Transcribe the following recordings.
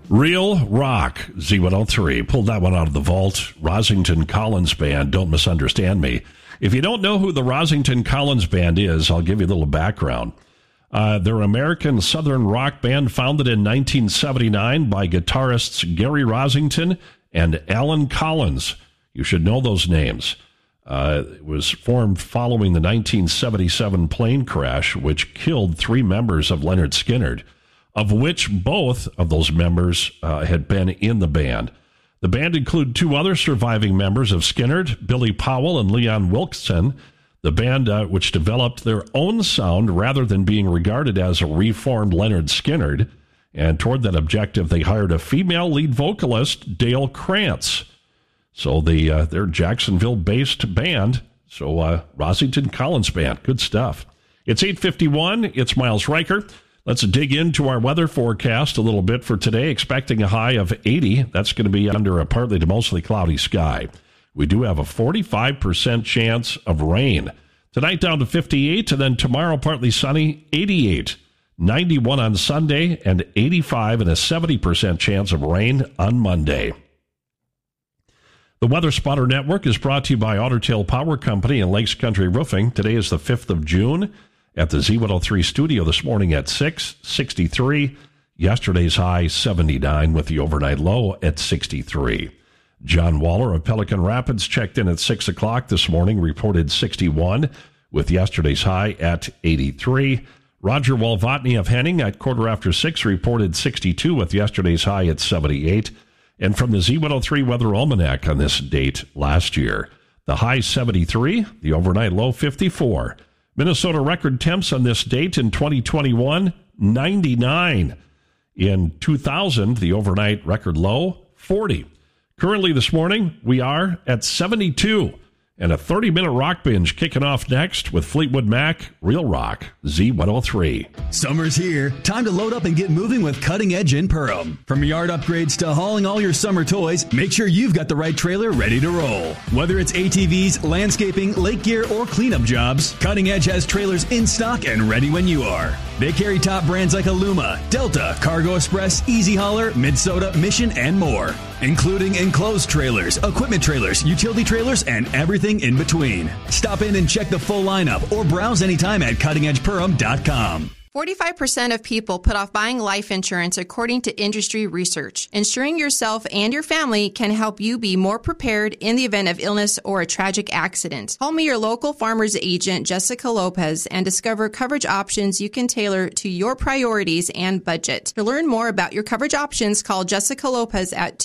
Real Rock, Z103. Pulled that one out of the vault. Rosington Collins Band, don't misunderstand me. If you don't know who the Rosington Collins Band is, I'll give you a little background. They're an American Southern rock band founded in 1979 by guitarists Gary Rosington and Alan Collins. You should know those names. It was formed following the 1977 plane crash, which killed 3 members of Lynyrd Skynyrd, of which both of those members had been in the band. The band included 2 other surviving members of Skynyrd, Billy Powell and Leon Wilkeson. The band, which developed their own sound rather than being regarded as a reformed Lynyrd Skynyrd. And toward that objective, they hired a female lead vocalist, Dale Krantz. So they're a Jacksonville-based band. So Rosington Collins Band, good stuff. It's 8:51. It's Miles Riker. Let's dig into our weather forecast a little bit for today. Expecting a high of 80. That's going to be under a partly to mostly cloudy sky. We do have a 45% chance of rain. Tonight down to 58, and then tomorrow partly sunny, 88. 91 on Sunday, and 85 and a 70% chance of rain on Monday. The Weather Spotter Network is brought to you by Otter Tail Power Company and Lakes Country Roofing. Today is the 5th of June. At the Z103 studio this morning at 63. Yesterday's high 79 with the overnight low at 63. John Waller of Pelican Rapids checked in at 6 o'clock this morning, reported 61 with yesterday's high at 83. Roger Walvotny of Henning at 6:15 reported 62 with yesterday's high at 78. And from the Z103 Weather Almanac on this date last year, the high 73, the overnight low 54. Minnesota record temps on this date in 2021, 99. In 2000, the overnight record low, 40. Currently this morning, we are at 72. And a 30-minute rock binge kicking off next with Fleetwood Mac, Real Rock, Z103. Summer's here. Time to load up and get moving with Cutting Edge in Perham. From yard upgrades to hauling all your summer toys, make sure you've got the right trailer ready to roll. Whether it's ATVs, landscaping, lake gear, or cleanup jobs, Cutting Edge has trailers in stock and ready when you are. They carry top brands like Aluma, Delta, Cargo Express, Easy Hauler, Minnesota, Mission, and more, including enclosed trailers, equipment trailers, utility trailers, and everything in between. Stop in and check the full lineup or browse anytime at cuttingedgeperham.com. 45% of people put off buying life insurance according to industry research. Insuring yourself and your family can help you be more prepared in the event of illness or a tragic accident. Call me your local farmer's agent, Jessica Lopez, and discover coverage options you can tailor to your priorities and budget. To learn more about your coverage options, call Jessica Lopez at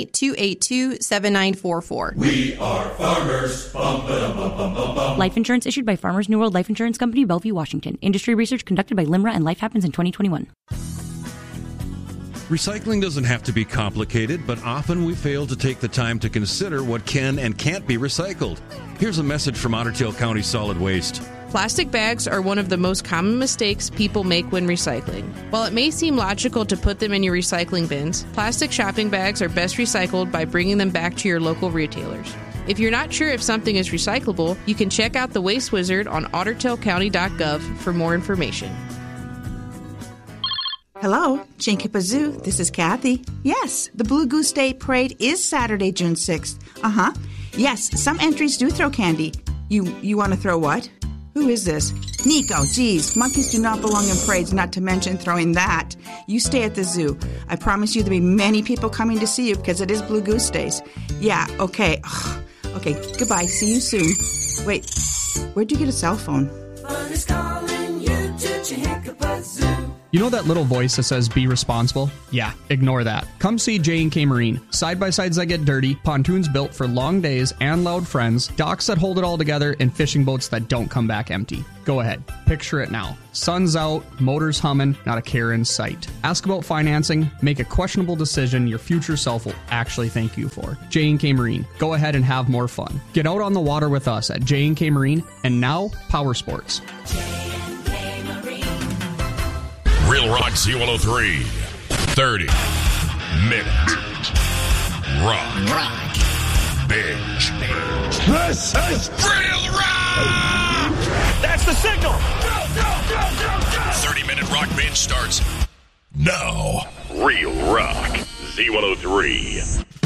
218-282-7944. We are farmers. Bum, ba-dum, bum, bum, bum, bum. Life insurance issued by Farmers New World Life Insurance Company, Bellevue, Washington. Industry research conducted by LIMRA and Life Happens in 2021. Recycling doesn't have to be complicated, but often we fail to take the time to consider what can and can't be recycled. Here's a message from Otter Tail County Solid Waste. Plastic bags are one of the most common mistakes people make when recycling. While it may seem logical to put them in your recycling bins, plastic shopping bags are best recycled by bringing them back to your local retailers. If you're not sure if something is recyclable, you can check out the Waste Wizard on ottertailcounty.gov for more information. Hello, Chinkapazoo. This is Kathy. Yes, the Blue Goose Day Parade is Saturday, June 6th. Yes, some entries do throw candy. You want to throw what? Who is this? Nico, geez, monkeys do not belong in parades, not to mention throwing that. You stay at the zoo. I promise you there'll be many people coming to see you because it is Blue Goose Days. Yeah, okay. Okay, goodbye. See you soon. Wait, where'd you get a cell phone? Fun is calling you to Chinkapazoo. You know that little voice that says, be responsible? Yeah, ignore that. Come see J&K Marine. Side-by-sides that get dirty, pontoons built for long days and loud friends, docks that hold it all together, and fishing boats that don't come back empty. Go ahead. Picture it now. Sun's out, motors humming, not a care in sight. Ask about financing, make a questionable decision your future self will actually thank you for. J&K Marine. Go ahead and have more fun. Get out on the water with us at J&K Marine, and now, Power Sports. Real Rock Z103, 30-minute rock binge. This is Real Rock! That's the signal! Go, go, go, go, go! 30-minute rock binge starts now. Real Rock. Z103.